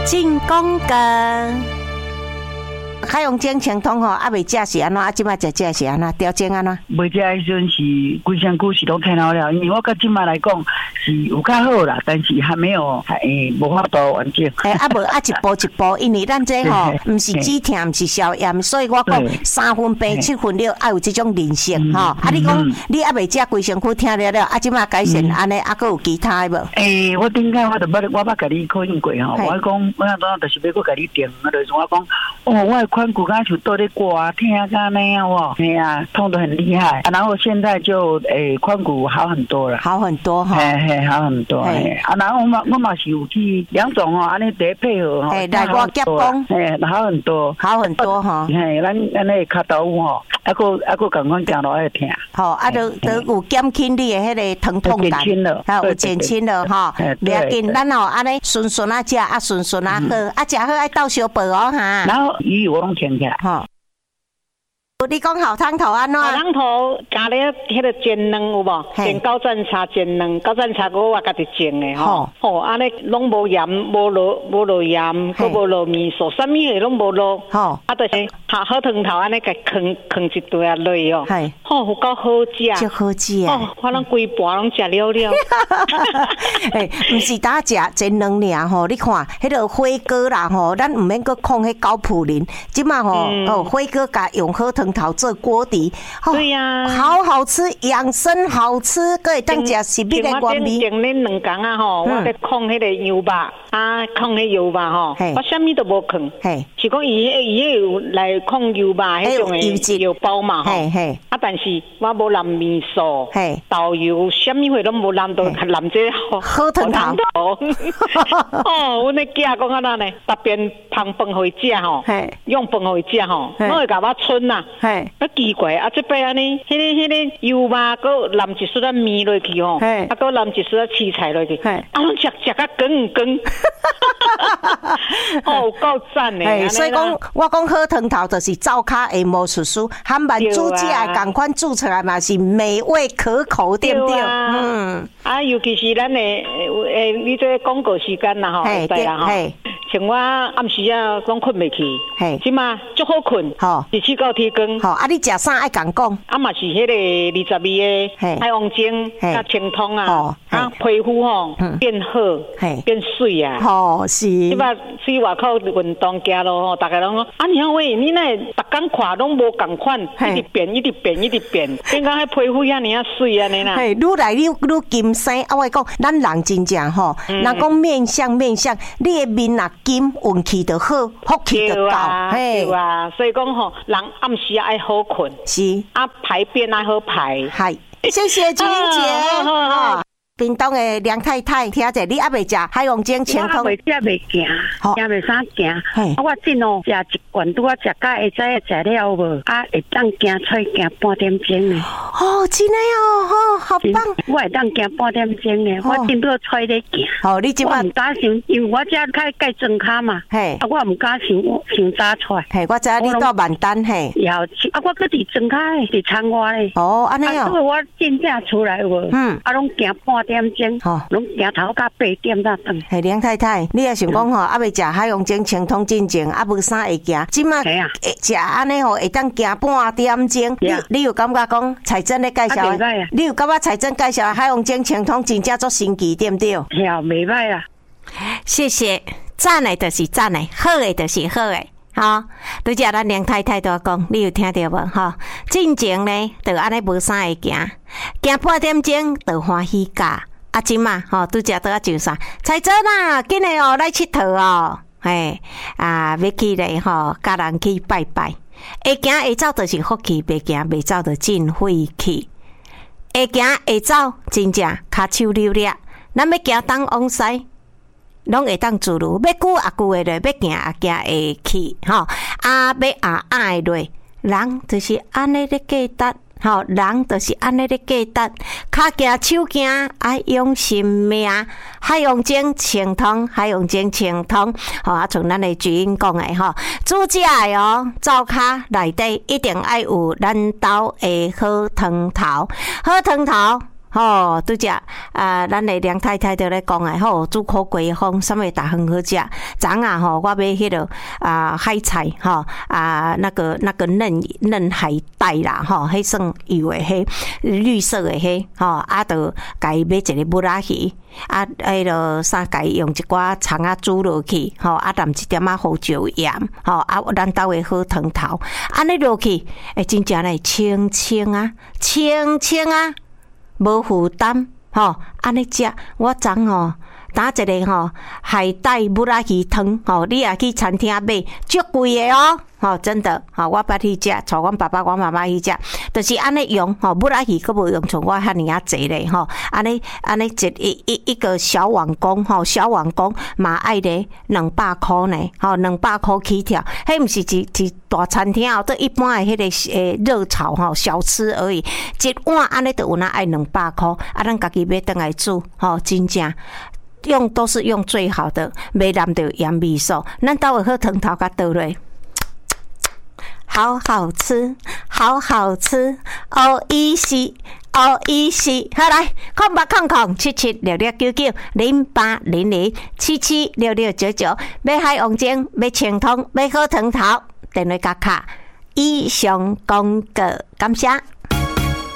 进广告。海洋精清通吼，还未食是安怎？啊，即摆食是安怎？调整安怎？ 未食迄阵是规身躯是拢听到了，因为我甲即摆来讲是有较好啦，但是还没有无法度完整。 啊无啊一步一步，因为咱这吼，毋是止痛，毋是消炎，所以我讲3分病7分了，爱有这种韧性吼。啊，你讲你还未食规身躯听了，啊，即摆改善安尼，啊，佫有其他的无？ 我顶下我捌甲你考验过吼，我讲我当就是要佫甲你定，啊，就是我讲我髋骨刚像倒咧刮疼甲那样哦，哎呀，痛得很厉害啊！然后现在就髋骨好很多了， 好很多哈， 好很多啊！然后我嘛是有去2种哦，安尼得配合哈， 来我夹讲， 好很多， 好很多哈， 咱那脚豆腐吼，佫赶快行落去疼， 好啊，都有减轻你的迄个疼痛感，有减轻了哈，不要紧，咱吼安尼顺顺啊食，啊顺顺啊喝，啊食好爱倒小饭哦哈， 然后鱼我拢停起来， 哈。你讲好汤头安怎？ 好汤头加咧迄个煎卵有无？煎高赞茶煎卵，高赞茶我家己煎的吼。吼，安尼拢无盐，无落盐，佫无落味素，啥物嘢拢无落。吼，啊，就是好汤头安尼甲放一堆啊落哦。系，吼，有够好食。 就好食啊！ 哦，我拢规盘拢食了了。 毋是打食煎卵尔吼，你看迄个火锅啦吼，咱毋免佫控迄高普林，即马吼火锅甲用好汤头做锅底， 对呀， 好好吃，养生好吃，佫会当食食物的原味。 我定咧2工啊吼，我咧控迄个油肉啊，控迄油肉吼，我啥物都无控，是讲伊有来控油肉迄种的油包嘛吼，啊，但是我无淋味素，豆油啥物货拢无淋到，淋这好汤头。 哦，阮的囝讲安那呢，特别捧饭回食吼，用饭回食吼，我会甲我春呐。啊奇怪啊！这边安尼，迄个油肉，佮淋一丝啊面落去吼，啊，佮淋一丝啊青菜落去，啊，拢食甲光，哦，够赞的。 所以讲，我讲好汤头就是灶骹的魔术师，含慢煮起来，共款煮出来嘛是美味可口，对不对？ 啊，尤其是咱的你这广告时间啦吼，对啦吼。像我暗时啊，拢困袂去，即嘛足好困，17到天光。 好，啊，你食啥爱讲讲？ 啊嘛是迄个22的海王精甲清通啊，啊皮肤吼变好，变水啊。 哦，是。 即嘛去外口运动行路吼，大家拢讲啊，你喂，你那逐工看拢无共款，一直变，变讲迄皮肤遐尔啊水安尼啦。 愈来愈金生，啊，我讲咱人真正吼，人讲面相，你的面啊。金运气就好，福气就够， 对啊，所以讲吼，人暗时爱好困， 是啊， 排便爱好排， 系，谢谢君姐。屏东的梁太太，听者你还未食海王精清通？ 我未食未行，行未啥行。我真哦，食一罐拄啊食到下早食了无？啊，会当行出行半点钟呢。 哦，真的哦，好棒！ 我会当行半点钟呢，我真要出咧行。 哦，你即摆唔敢想，因为我遮盖装卡嘛。嘿，啊，我唔敢想早出来。 嘿，我知你到万丹嘿。 要啊，我搁伫装卡诶，伫窗外咧。 哦，安尼哦。 所以我真正出来无？啊，拢行半点钟，拢行头到8点才转。 嘿，梁太太，你也想讲吼，还未食海洋精清通进前，啊无啥会行，即马食安尼吼，会当行半点钟。你有感觉讲彩珍咧介绍？你有感觉彩珍介绍海洋精清通真正足神奇，对不对？ 系啊，袂歹啦。 谢谢，赞的就是赞的，好的就是好的。好，拄则咱梁太太都讲，你有听到无？吼，进前呢，就安尼无啥会行半点钟就欢喜驾。啊，即嘛，吼，拄则都要上山，彩珍啊，今日哦来佚佗哦，嘿啊，要去咧吼，甲人去拜拜。会行会走就是福气，袂行袂走就真晦气。会行会走，真正骹手溜咧，咱要行东往西。拢会当自如，要久也久会落，要行也行会去，吼啊要会落，人就是安尼咧过达，人就是安尼咧过达，骹行手行爱用性命，海洋精清通，海洋精清通，啊像咱的主音讲的吼，煮食的哦，灶骹内底一定爱有咱兜的好汤头，好汤头。 吼，拄只咱的梁太太就咧讲诶，吼，煮苦桂风，啥物大很好食。昨啊吼，我买迄个海菜吼那个嫩海带啦吼，迄算油诶迄绿色诶迄吼，就家己买一个木仔鱼。迄落啥家用一寡葱仔煮落去，吼，淋一点胡椒盐，吼，咱兜诶好汤头，安尼落去，真正咧清清啊，无负担，吼，安尼食，我昨吼打一个吼海带木仔鱼汤，吼，你也去餐厅买，足贵诶哦。吼，真的，吼，我捌去食，带阮爸爸、阮妈妈去食，就是安尼用，吼，木仔鱼佫无用像我遐尔啊济咧，吼，安尼一个小碗公，吼，小碗公嘛爱咧200块呢，吼，200块起跳，迄毋是一大餐厅哦，都一般诶迄个热炒吼小吃而已，一碗安尼就有哪爱200块，咱家己买倒来煮，吼，真正。都是用最好的，袂淋着盐味素，咱兜诶好汤头甲倒落。好好吃，好好吃，哦伊是，哦伊是，好来，08007766990800776699，要海王精，要清汤，要好汤头，电话甲卡，以上广告，感谢。